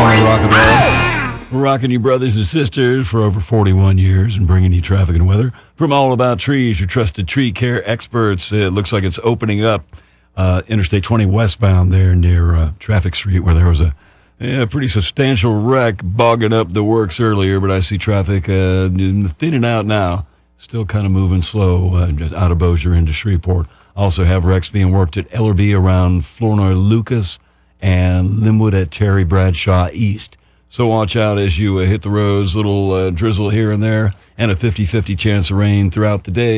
of rock and roll. We're rocking you brothers and sisters for over 41 years and bringing you traffic and weather from All About Trees, your trusted tree care experts. It looks like it's opening up Interstate 20 westbound there near Traffic Street, where there was a pretty substantial wreck bogging up the works earlier, but I see traffic thinning out now. Still kind of moving slow just out of Bossier into Shreveport. Also have wrecks being worked at Ellerby around Flournoy Lucas and Linwood at Terry Bradshaw East. So watch out as you hit the roads, little drizzle here and there, and a 50-50 chance of rain throughout the day.